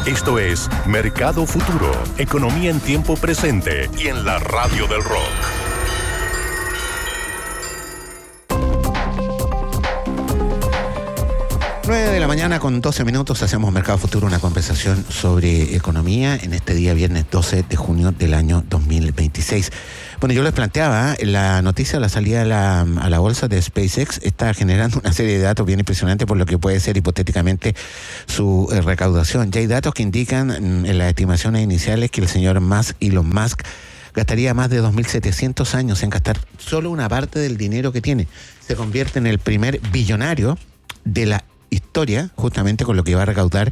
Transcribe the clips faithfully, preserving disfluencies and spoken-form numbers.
Esto es Mercado Futuro, economía en tiempo presente y en la radio del rock. nueve de la mañana con doce minutos hacemos Mercado Futuro, una conversación sobre economía en este día viernes doce de junio del año dos mil veintiséis. Bueno, yo les planteaba, la noticia de la salida a la, a la bolsa de SpaceX está generando una serie de datos bien impresionantes por lo que puede ser hipotéticamente su eh, recaudación. Ya hay datos que indican mm, en las estimaciones iniciales que el señor Musk, Elon Musk, gastaría más de dos mil setecientos años en gastar solo una parte del dinero que tiene. Se convierte en el primer billonario de la historia, justamente con lo que va a recaudar,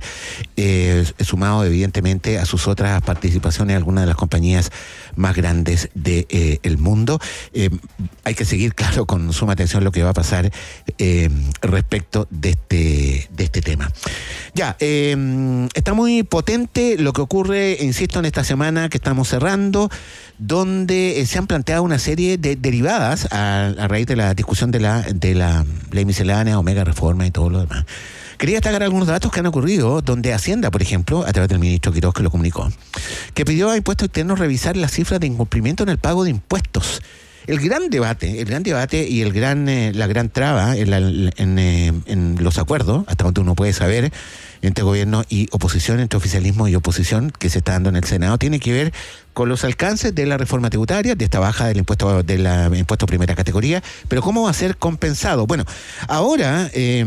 eh, sumado evidentemente a sus otras participaciones en algunas de las compañías más grandes del de, eh, mundo. Eh, hay que seguir, claro, con suma atención lo que va a pasar eh, respecto de este, de este tema. Ya, eh, está muy potente lo que ocurre, insisto, en esta semana que estamos cerrando, donde eh, se han planteado una serie de derivadas a, a raíz de la discusión de la, de la ley miscelánea, Omega Reforma y todo lo demás. Quería destacar algunos datos que han ocurrido, donde Hacienda, por ejemplo, a través del ministro Quiroz, que lo comunicó, que pidió a Impuestos Internos revisar las cifras de incumplimiento en el pago de impuestos. El gran debate, el gran debate y el gran, eh, la gran traba en, la, en, eh, en los acuerdos, hasta donde uno puede saber, entre gobierno y oposición, entre oficialismo y oposición, que se está dando en el Senado, tiene que ver con los alcances de la reforma tributaria, de esta baja del impuesto de la impuesto primera categoría, pero cómo va a ser compensado. Bueno, ahora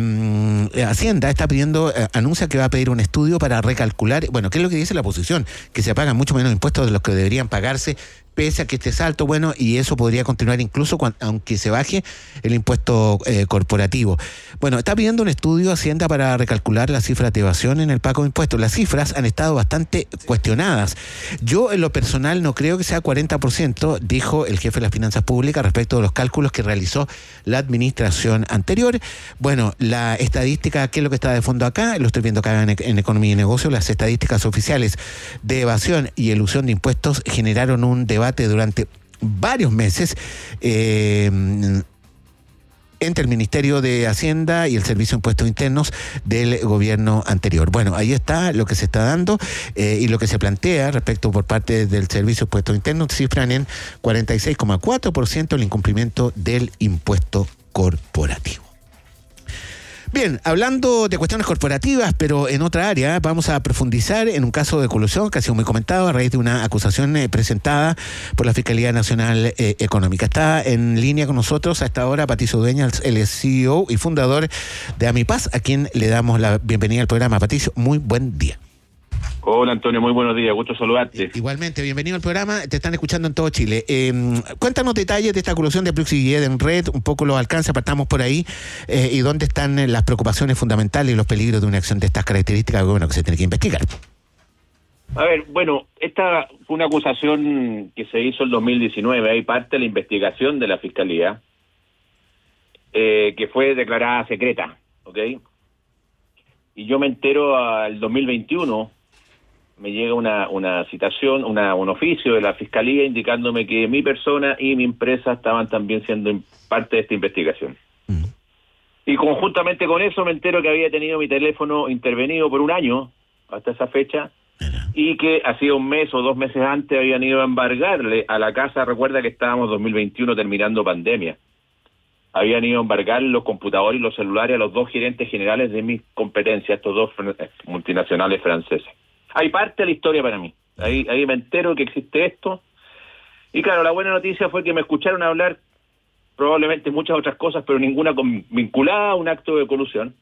eh, Hacienda está pidiendo, eh, anuncia que va a pedir un estudio para recalcular, bueno, ¿qué es lo que dice la oposición? Que se pagan mucho menos impuestos de los que deberían pagarse, pese a que esté alto, bueno, y eso podría continuar incluso cuando, aunque se baje el impuesto eh, corporativo. Bueno, está pidiendo un estudio Hacienda para recalcular las cifras de evasión en el pago de impuestos. Las cifras han estado bastante cuestionadas. Yo, en lo personal, no creo que sea cuarenta por ciento, dijo el jefe de las finanzas públicas respecto de los cálculos que realizó la administración anterior. Bueno, la estadística, ¿qué es lo que está de fondo acá? Lo estoy viendo acá en, en Economía y Negocios. Las estadísticas oficiales de evasión y elusión de impuestos generaron un debate durante varios meses eh, entre el Ministerio de Hacienda y el Servicio de Impuestos Internos del gobierno anterior. Bueno, ahí está lo que se está dando eh, y lo que se plantea respecto por parte del Servicio de Impuestos Internos, cifran en cuarenta y seis coma cuatro por ciento el incumplimiento del impuesto corporativo. Bien, hablando de cuestiones corporativas, pero en otra área, vamos a profundizar en un caso de colusión que ha sido muy comentado a raíz de una acusación eh, presentada por la Fiscalía Nacional eh, Económica. Está en línea con nosotros a esta hora Patricio Udeña, el C E O y fundador de Amipaz, a quien le damos la bienvenida al programa. Patricio, muy buen día. Hola Antonio, muy buenos días, gusto saludarte. Igualmente, bienvenido al programa, te están escuchando en todo Chile. Eh, cuéntanos detalles de esta colusión de Brooks y Edenred, un poco los alcances, partamos por ahí, eh, y dónde están las preocupaciones fundamentales y los peligros de una acción de estas características, bueno, que se tiene que investigar. A ver, bueno, esta fue una acusación que se hizo en dos mil diecinueve, hay parte de la investigación de la Fiscalía, eh, que fue declarada secreta, ¿ok? Y yo me entero al dos mil veintiuno, me llega una una citación, una un oficio de la Fiscalía indicándome que mi persona y mi empresa estaban también siendo parte de esta investigación. Mm. Y conjuntamente con eso me entero que había tenido mi teléfono intervenido por un año, hasta esa fecha, Mira. y que hacía un mes o dos meses antes habían ido a embargarle a la casa, recuerda que estábamos dos mil veintiuno terminando pandemia, habían ido a embargar los computadores y los celulares a los dos gerentes generales de mis competencias, estos dos multinacionales franceses. Hay parte de la historia para mí. Ahí, ahí me entero que existe esto. Y claro, la buena noticia fue que me escucharon hablar probablemente muchas otras cosas, pero ninguna con, vinculada a un acto de colusión.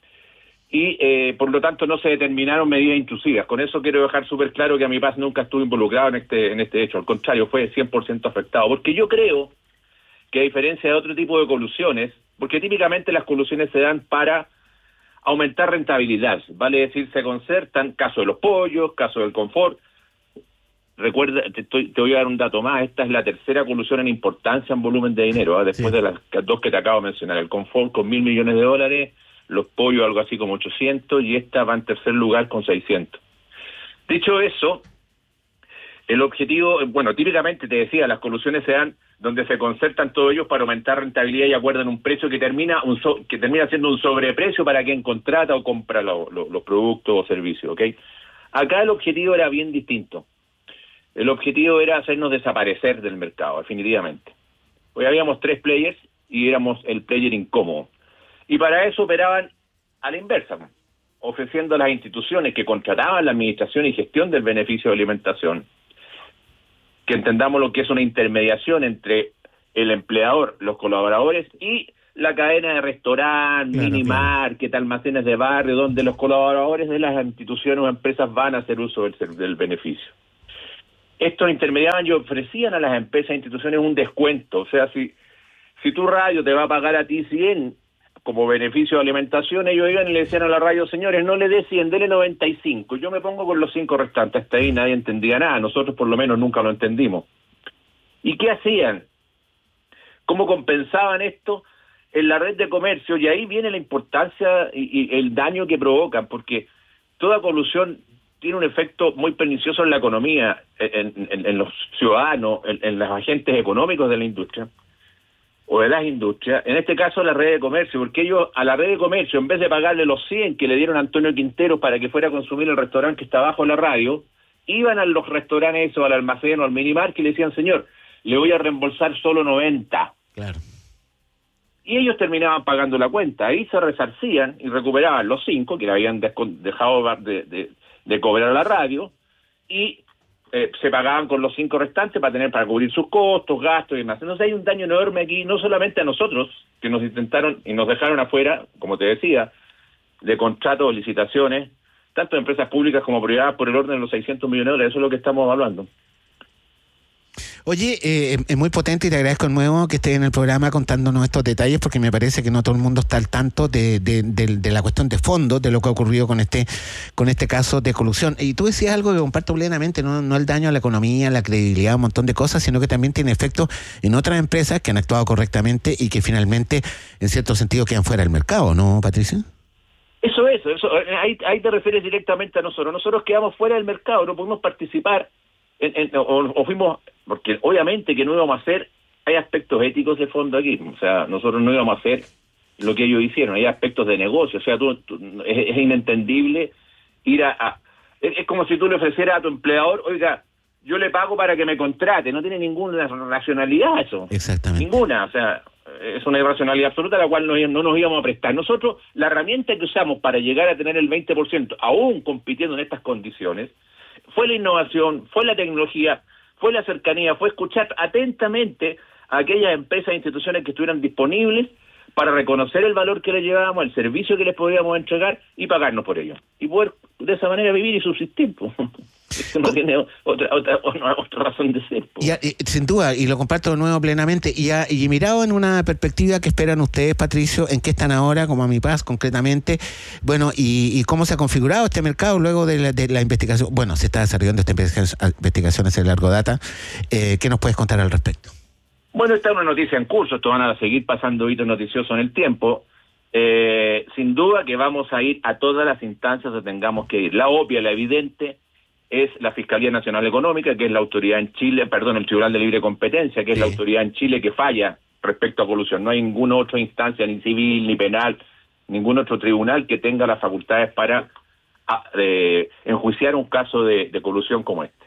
Y eh, por lo tanto no se determinaron medidas intrusivas. Con eso quiero dejar súper claro que Amipaz nunca estuvo involucrado en este, en este hecho. Al contrario, fue cien por ciento afectado. Porque yo creo que a diferencia de otro tipo de colusiones, porque típicamente las colusiones se dan para aumentar rentabilidad, vale decir, se concertan, caso de los pollos, caso del confort. Recuerda, te, estoy, te voy a dar un dato más, esta es la tercera colusión en importancia en volumen de dinero, ¿eh? después sí. de las dos que te acabo de mencionar, el confort con mil millones de dólares, los pollos algo así como ochocientos, y esta va en tercer lugar con seiscientos. Dicho eso, el objetivo, bueno, típicamente te decía, las colusiones se dan donde se concertan todos ellos para aumentar rentabilidad y acuerdan un precio que termina un so, que termina siendo un sobreprecio para quien contrata o compra lo, lo, los productos o servicios, ¿ok? Acá el objetivo era bien distinto. El objetivo era hacernos desaparecer del mercado, definitivamente. Hoy habíamos tres players y éramos el player incómodo. Y para eso operaban a la inversa, ofreciendo a las instituciones que contrataban la administración y gestión del beneficio de alimentación, que entendamos lo que es una intermediación entre el empleador, los colaboradores y la cadena de restaurantes, claro, mini market, claro. almacenes de barrio, donde los colaboradores de las instituciones o empresas van a hacer uso del, del beneficio. Estos intermediaban y ofrecían a las empresas e instituciones un descuento. O sea, si si tu radio te va a pagar a ti cien como beneficio de alimentación, ellos iban y le decían a la radio, señores, no le dé cien, dele noventa y cinco. Yo me pongo con los cinco restantes. Hasta ahí nadie entendía nada. Nosotros por lo menos nunca lo entendimos. ¿Y qué hacían? ¿Cómo compensaban esto? En la red de comercio, y ahí viene la importancia y, y el daño que provocan, porque toda colusión tiene un efecto muy pernicioso en la economía, en, en, en los ciudadanos, en, en los agentes económicos de la industria, o de las industrias, en este caso la red de comercio, porque ellos a la red de comercio, en vez de pagarle los cien que le dieron a Antonio Quintero para que fuera a consumir el restaurante que está abajo la radio, iban a los restaurantes o al almacén o al minimar que le decían, señor, le voy a reembolsar solo noventa. Claro. Y ellos terminaban pagando la cuenta, ahí se resarcían y recuperaban los cinco que le habían dejado de, de, de cobrar a la radio, y eh, se pagaban con los cinco restantes para tener para cubrir sus costos, gastos y demás. Entonces hay un daño enorme aquí, no solamente a nosotros, que nos intentaron y nos dejaron afuera, como te decía, de contratos o licitaciones, tanto de empresas públicas como privadas, por el orden de los seiscientos millones de dólares, eso es lo que estamos hablando. Oye, eh, es muy potente y te agradezco de nuevo que estés en el programa contándonos estos detalles, porque me parece que no todo el mundo está al tanto de, de, de, de la cuestión de fondo, de lo que ha ocurrido con este con este caso de colusión. Y tú decías algo que comparto plenamente, no, no el daño a la economía, la credibilidad, un montón de cosas, sino que también tiene efectos en otras empresas que han actuado correctamente y que finalmente, en cierto sentido, quedan fuera del mercado, ¿no, Patricia? Eso es, eso, ahí, ahí te refieres directamente a nosotros. Nosotros quedamos fuera del mercado, no pudimos participar, en, en, o, o fuimos... Porque obviamente que no íbamos a hacer, hay aspectos éticos de fondo aquí, o sea, nosotros no íbamos a hacer lo que ellos hicieron, hay aspectos de negocio, o sea, tú, tú, es, es inentendible ir a... a es, es como si tú le ofrecieras a tu empleador, oiga, yo le pago para que me contrate, no tiene ninguna racionalidad eso. Exactamente. Ninguna, o sea, es una irracionalidad absoluta a la cual no, no nos íbamos a prestar. Nosotros, la herramienta que usamos para llegar a tener el veinte por ciento, aún compitiendo en estas condiciones, fue la innovación, fue la tecnología, fue la cercanía, fue escuchar atentamente a aquellas empresas e instituciones que estuvieran disponibles para reconocer el valor que les llevábamos, el servicio que les podíamos entregar y pagarnos por ello. Y poder de esa manera vivir y subsistir. Eso no tiene otra, otra, otra, otra razón de ser. Y, y, sin duda, y lo comparto de nuevo plenamente, y, a, y mirado en una perspectiva que esperan ustedes, Patricio, en qué están ahora, como Amipaz concretamente, bueno, y, y cómo se ha configurado este mercado luego de la, de la investigación. Bueno, se está desarrollando esta investigación hace largo data. Eh, ¿Qué nos puedes contar al respecto? Bueno, esta es una noticia en curso, esto van a seguir pasando hitos noticiosos en el tiempo. Eh, sin duda que vamos a ir a todas las instancias que tengamos que ir. La obvia, la evidente, es la Fiscalía Nacional Económica, que es la autoridad en Chile, perdón, el Tribunal de Libre Competencia, que es sí. la autoridad en Chile que falla respecto a colusión. No hay ninguna otra instancia, ni civil, ni penal, ningún otro tribunal que tenga las facultades para a, eh, enjuiciar un caso de, de colusión como este.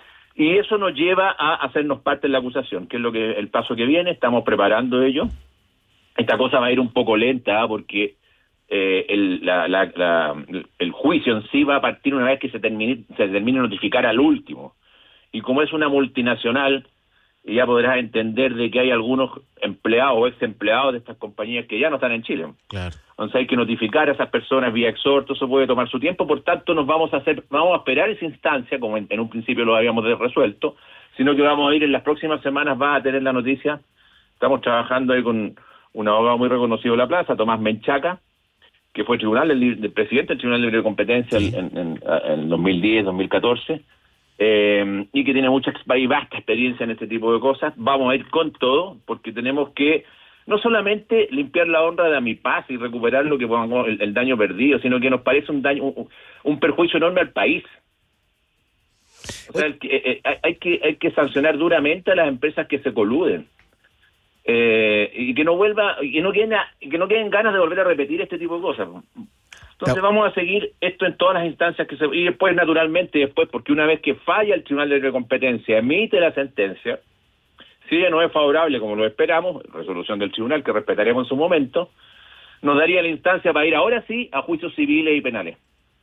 Y eso nos lleva a hacernos parte de la acusación, que es lo que el paso que viene, estamos preparando ello. Esta cosa va a ir un poco lenta, ¿eh? porque eh, el, la, la, la, el juicio en sí va a partir una vez que se termine, se termine de notificar al último. Y como es una multinacional, ya podrás entender de que hay algunos empleados o ex empleados de estas compañías que ya no están en Chile. Claro. Entonces hay que notificar a esas personas vía exhorto, eso puede tomar su tiempo, por tanto nos vamos a hacer, vamos a esperar esa instancia, como en, en un principio lo habíamos resuelto, sino que vamos a ir en las próximas semanas, va a tener la noticia. Estamos trabajando ahí con un abogado muy reconocido de la plaza, Tomás Menchaca, que fue tribunal del, del presidente del Tribunal de Libre Competencia sí. en, en, en dos mil diez, dos mil catorce, eh, y que tiene mucha y vasta experiencia en este tipo de cosas. Vamos a ir con todo, porque tenemos que no solamente limpiar la honra de Amipaz y recuperar lo que podamos, el, el daño perdido, sino que nos parece un daño, un, un perjuicio enorme al país. O sea, el, eh, eh, hay que hay que sancionar duramente a las empresas que se coluden. Eh, y que no vuelva, y que no queden, que no queden ganas de volver a repetir este tipo de cosas. Entonces no. vamos a seguir esto en todas las instancias que se... Y después, naturalmente, después, porque una vez que falla el Tribunal de Competencia, emite la sentencia, si ella no es favorable como lo esperamos, resolución del tribunal que respetaremos en su momento, nos daría la instancia para ir ahora sí a juicios civiles y penales.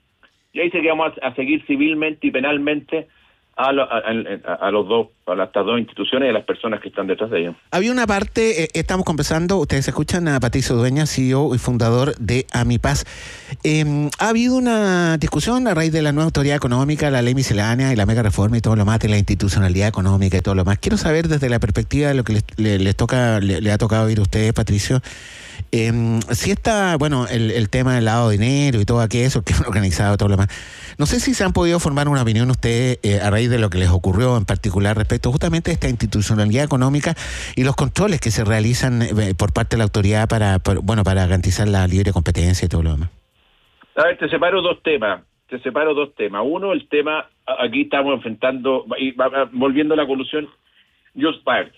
Y ahí sí que vamos a, a seguir civilmente y penalmente a, lo, a, a, a los dos, a estas dos instituciones y a las personas que están detrás de ellos. Había una parte, eh, estamos conversando, ustedes escuchan a Patricio Dueñas, C E O y fundador de Amipaz. Eh, ha habido una discusión a raíz de la nueva autoridad económica, la ley miscelánea y la mega reforma y todo lo más, de la institucionalidad económica y todo lo más. Quiero saber desde la perspectiva de lo que les, les, les toca, les, les ha tocado oír a ustedes, Patricio, Eh, si está, bueno, el, el tema del lavado de dinero y todo aquello, que es organizado, todo lo demás, no sé si se han podido formar una opinión ustedes eh, a raíz de lo que les ocurrió en particular respecto justamente a esta institucionalidad económica y los controles que se realizan eh, por parte de la autoridad para, para, bueno, para garantizar la libre competencia y todo lo demás. A ver, te separo dos temas, te separo dos temas. Uno, el tema, aquí estamos enfrentando, y volviendo a la colusión, yo, para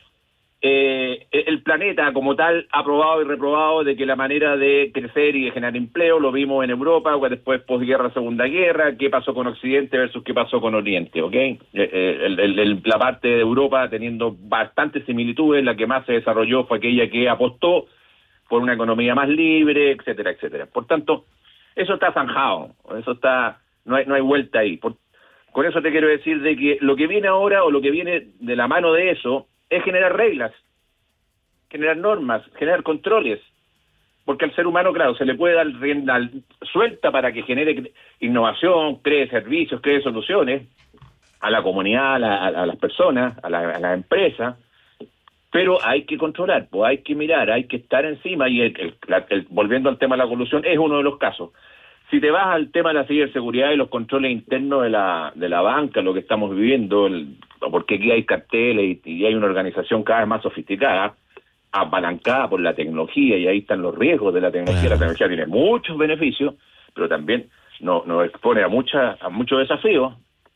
Eh, el planeta como tal ha probado y reprobado de que la manera de crecer y de generar empleo, lo vimos en Europa, después posguerra, Segunda Guerra, qué pasó con Occidente versus qué pasó con Oriente, ¿ok? Eh, el, el, el, la parte de Europa teniendo bastantes similitudes, la que más se desarrolló fue aquella que apostó por una economía más libre, etcétera, etcétera. Por tanto, eso está zanjado, eso está, no hay, no hay vuelta ahí. Por, con eso te quiero decir de que lo que viene ahora o lo que viene de la mano de eso es generar reglas, generar normas, generar controles, porque al ser humano, claro, se le puede dar rienda suelta para que genere innovación, cree servicios, cree soluciones a la comunidad, a, la, a las personas, a la, a la empresa, pero hay que controlar, pues hay que mirar, hay que estar encima, y el, el, la, el, volviendo al tema de la colusión, es uno de los casos. Si te vas al tema de la ciberseguridad y los controles internos de la de la banca, lo que estamos viviendo, el, porque aquí hay carteles y, y hay una organización cada vez más sofisticada, apalancada por la tecnología, y ahí están los riesgos de la tecnología. La tecnología tiene muchos beneficios, pero también nos, nos expone a, mucha, a muchos desafíos,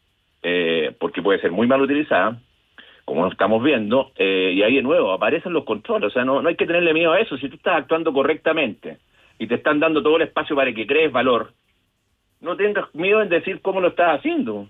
eh, porque puede ser muy mal utilizada, como estamos viendo, eh, y ahí de nuevo aparecen los controles. O sea, no, no hay que tenerle miedo a eso. Si tú estás actuando correctamente y te están dando todo el espacio para que crees valor, no tengas miedo en decir cómo lo estás haciendo,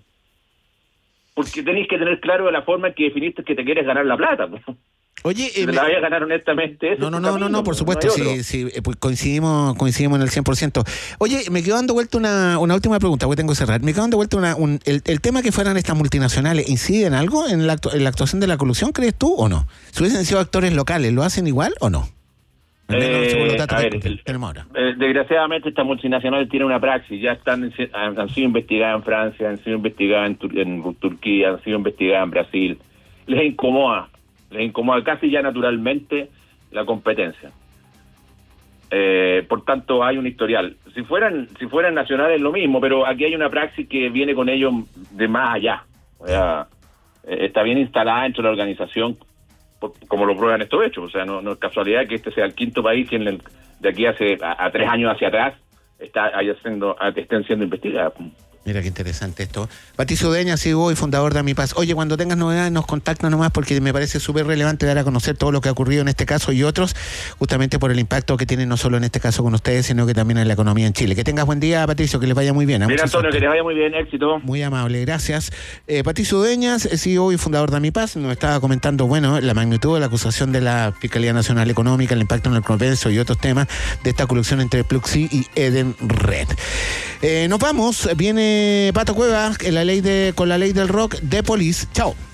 porque tenés que tener claro la forma en que definiste que te quieres ganar la plata. Oye, eh, si te la vayas a ganar honestamente. No, no, no, camino, no, no, por supuesto, no sí, sí, pues coincidimos, coincidimos en el cien por ciento. Oye, me quedó dando vuelta una, una última pregunta, porque tengo que cerrar. Me quedó dando vuelta una, un, el, el tema que fueran estas multinacionales, ¿incide en algo en la, en la actuación de la colusión, crees tú, o no? Si hubiesen sido actores locales, ¿lo hacen igual o no? Eh, a ver, el, eh, desgraciadamente estas multinacionales tienen una praxis, ya están han, han sido investigadas en Francia, han sido investigadas en, Tur en Turquía, han sido investigadas en Brasil. Les incomoda, les incomoda casi ya naturalmente la competencia. Eh, por tanto, hay un historial. Si fueran si fueran nacionales lo mismo, pero aquí hay una praxis que viene con ellos de más allá. O sea, eh, está bien instalada dentro de la organización, como lo prueban estos hechos. O sea, no, no es casualidad que este sea el quinto país que en el, de aquí hace a, a tres años hacia atrás está ahí haciendo, estén siendo investigadas. Mira qué interesante esto. Patricio Dueñas, C E O y fundador de Amipaz. Oye, cuando tengas novedades nos contactas nomás, porque me parece súper relevante dar a conocer todo lo que ha ocurrido en este caso y otros, justamente por el impacto que tiene no solo en este caso con ustedes, sino que también en la economía en Chile. Que tengas buen día, Patricio, que les vaya muy bien. Mira, Antonio, que les vaya muy bien, éxito. Muy amable, gracias. Eh, Patricio Dueñas, C E O y fundador de Amipaz, nos estaba comentando, bueno, la magnitud de la acusación de la Fiscalía Nacional Económica, el impacto en el comercio y otros temas de esta colusión entre Pluxee y Edenred. Eh, nos vamos, viene Pato Cueva, en la ley de, con la ley del rock de Police. Chao.